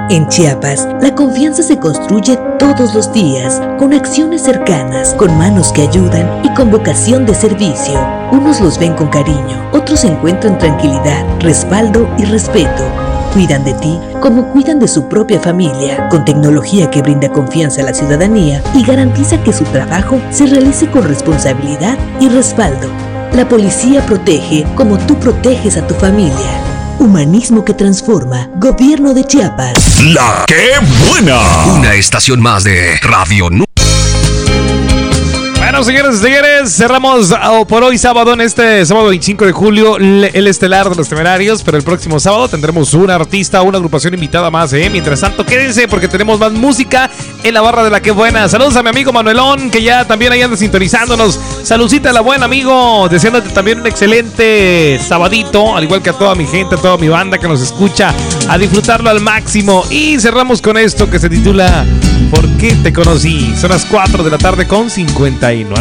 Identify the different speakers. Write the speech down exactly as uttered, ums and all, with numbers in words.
Speaker 1: En Chiapas, la confianza se construye todos los días, con acciones cercanas, con manos que ayudan y con vocación de servicio. Unos los ven con cariño, otros encuentran tranquilidad, respaldo y respeto. Cuidan de ti como cuidan de su propia familia, con tecnología que brinda confianza a la ciudadanía y garantiza que su trabajo se realice con responsabilidad y respaldo. La policía protege como tú proteges a tu familia. Humanismo que transforma. Gobierno de Chiapas.
Speaker 2: La que buena. Una estación más de Radio Nu.
Speaker 3: Bueno, señores y señores, cerramos por hoy sábado, en este sábado veinticinco de julio, el estelar de los Temerarios, pero el próximo sábado tendremos un artista, una agrupación invitada más, ¿eh? Mientras tanto, quédense porque tenemos más música en la barra de La Que Buena. Saludos a mi amigo Manuelón, que ya también ahí anda sintonizándonos. Saludcita a la buena, amigo, deseándote también un excelente sabadito, al igual que a toda mi gente, a toda mi banda que nos escucha, a disfrutarlo al máximo. Y cerramos con esto que se titula ¿Por qué te conocí? Son las cuatro de la tarde con cincuenta y nueve